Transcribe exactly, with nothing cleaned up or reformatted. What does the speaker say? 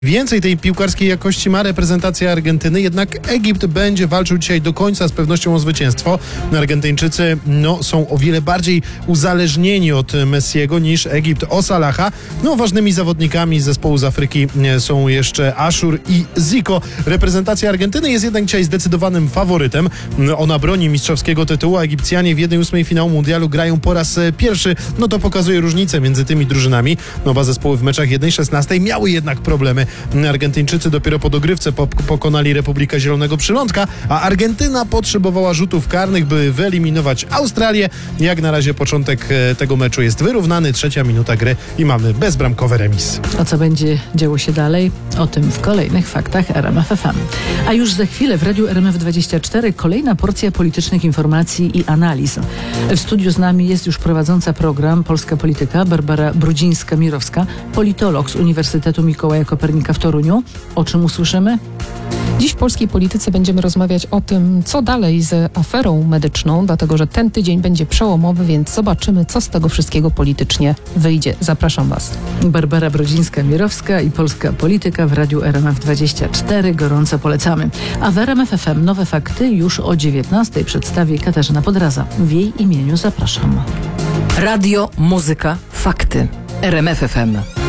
Więcej tej piłkarskiej jakości ma reprezentacja Argentyny, jednak Egipt będzie walczył dzisiaj do końca z pewnością o zwycięstwo. Argentyńczycy no, są o wiele bardziej uzależnieni od Messiego niż Egipt o Salaha. No, ważnymi zawodnikami z zespołu z Afryki są jeszcze Ashur i Zico. Reprezentacja Argentyny jest jednak dzisiaj zdecydowanym faworytem. Ona broni mistrzowskiego tytułu, a Egipcjanie w jednej ósmej finału mundialu grają po raz pierwszy. No to pokazuje różnicę między tymi drużynami. Oba zespoły w meczach jeden szesnaście miały jednak problemy. Argentyńczycy dopiero po dogrywce pokonali Republikę Zielonego Przylądka, a Argentyna potrzebowała rzutów karnych, by wyeliminować Australię. Jak na razie początek tego meczu jest wyrównany, trzecia minuta gry i mamy bezbramkowy remis. A co będzie działo się dalej? O tym w kolejnych faktach R M F F M. A już za chwilę w Radiu R M F dwadzieścia cztery kolejna porcja politycznych informacji i analiz. W studiu z nami jest już prowadząca program Polska Polityka Barbara Brudzińska-Mirowska, politolog z Uniwersytetu Mikołaja Kopernika w Toruniu. O czym usłyszymy? Dziś w polskiej polityce będziemy rozmawiać o tym, co dalej z aferą medyczną, dlatego że ten tydzień będzie przełomowy, więc zobaczymy, co z tego wszystkiego politycznie wyjdzie. Zapraszam Was. Barbara Brudzińska-Mirowska i Polska Polityka w Radiu R M F dwadzieścia cztery. Gorąco polecamy. A w R M F F M nowe fakty już o dziewiętnastej przedstawi Katarzyna Podraza. W jej imieniu zapraszam. Radio, muzyka, fakty. R M F F M.